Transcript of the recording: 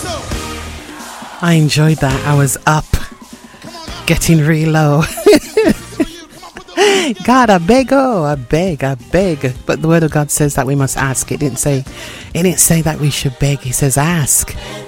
I enjoyed that. I was up, getting real low. God, I beg, I beg. But the word of God says that we must ask. It didn't say that we should beg. He says ask.